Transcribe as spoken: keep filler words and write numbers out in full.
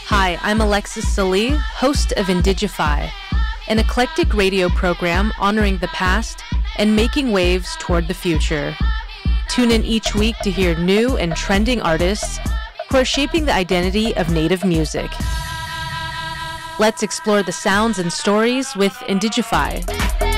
Hi, I'm Alexis Salee, host of Indigify, an eclectic radio program honoring the past and making waves toward the future. Tune in each week to hear new and trending artists who are shaping the identity of Native music. Let's explore the sounds and stories with Indigify.